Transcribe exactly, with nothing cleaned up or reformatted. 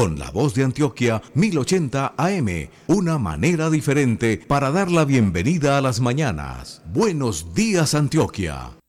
con la voz de Antioquia mil ochenta A M, una manera diferente para dar la bienvenida a las mañanas. Buenos días, Antioquia.